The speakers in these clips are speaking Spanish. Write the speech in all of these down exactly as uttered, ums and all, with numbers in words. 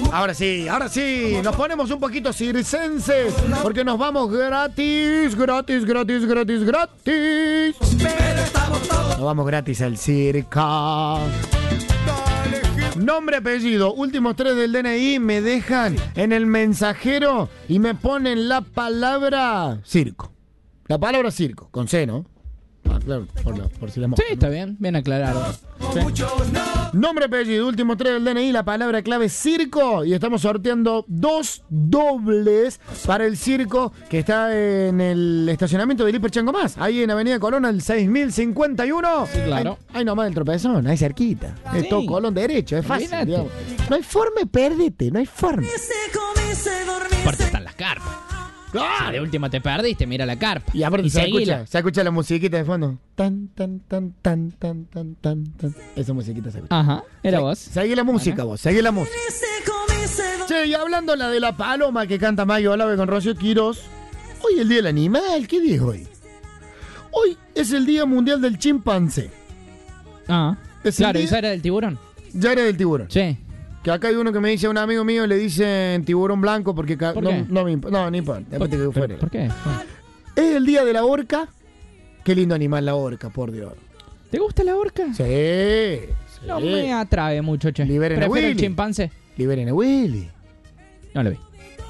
Ahora sí, ahora sí, nos ponemos un poquito circenses porque nos vamos gratis, gratis, gratis, gratis, gratis. Nos vamos gratis al circo. Nombre, apellido, últimos tres del D N I me dejan en el mensajero y me ponen la palabra circo. La palabra circo, con C, ¿no? Ah, claro, por, la, por si la Sí, está bien, bien aclarado. Sí. Nombre, apellido, último tres del D N I, la palabra clave circo. Y estamos sorteando dos dobles para el circo que está en el estacionamiento del Hiper Chango Más. Ahí en Avenida Colón, el seis mil cincuenta y uno. Sí, claro. Ahí, ahí nomás el tropezón, ahí cerquita. Sí. Es todo Colón derecho, es fácil. Olvídate. Digamos. No hay forma de perderte, no hay forma. Aparte están las carpas. Si de última te perdiste, mira la carpa. Y aparte se seguila. escucha, se escucha la musiquita de fondo. Tan, tan, tan, tan, tan, tan, tan, tan. Esa musiquita se escucha. Ajá, era Se- vos. Seguí la música, vos, seguí la música. Che, y hablando la de la paloma que canta Mayo Olave con Rocío Quirós, hoy es el Día del Animal. ¿Qué día es hoy? Hoy es el Día Mundial del Chimpancé. Ah, Es el claro, día- esa era del tiburón. Ya era del tiburón. Sí. Que acá hay uno que me dice, un amigo mío le dicen tiburón blanco porque... ca- ¿Por no, qué? no me imp- no, no importa. Después te quedo ¿Por, fuera. ¿Por qué? Es el Día de la Orca. Qué lindo animal la orca, por Dios. ¿Te gusta la orca? Sí, sí. No me atrae mucho, che. Liberen a Prefiero el Willy. chimpancé. Liberen a Willy. No lo vi.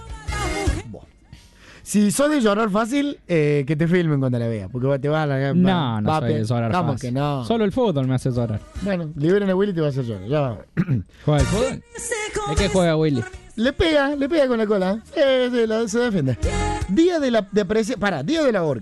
Si sos de llorar fácil, eh, que te filmen cuando la veas. Porque te va a la... No, no va a soy pe- de llorar Vamos fácil. que no. Solo el fútbol me hace llorar. Bueno, liberen a Willy y te vas a hacer llorar. Ya va. ¿Juega el fútbol? ¿De qué juega Willy? Le pega, le pega con la cola. Eh, se, la- se defiende. Día de la de apreci- Para, Día de la Orca.